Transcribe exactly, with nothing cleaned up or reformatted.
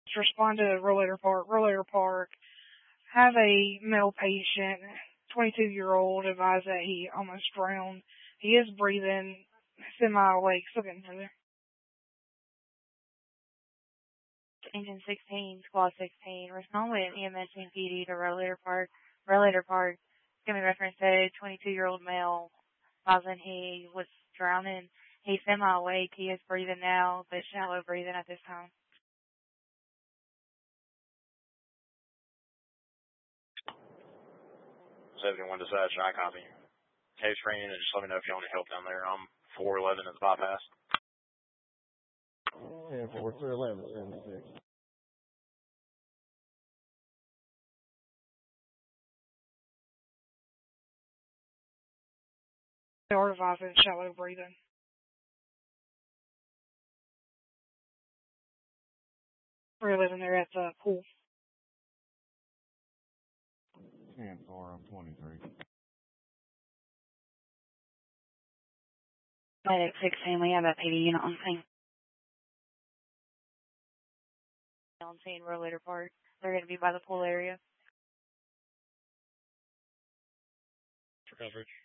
respond to Rollator Park. Rollator Park, have a male patient, twenty-two-year-old, advised that he almost drowned. He is breathing, semi-awake, still getting further. Engine sixteen, Squad sixteen, respond with E M S and P D to Rollator Park. Rollator Park, give me reference to twenty-two-year-old male, advising he was drowning. He's semi-awake. He is breathing now, but shallow breathing at this time. seventy-one to Satchel, I copy. Case training, and just let me know if you want any help down there. I'm four eleven at the bypass. Yeah, four eleven, seventy-six. They are advising shallow breathing. We're living there at the pool. ten four, I'm twenty-three. Medic sixteen, we have a P D unit on scene. On scene, Rollator Park. They're going to be by the pool area. For coverage.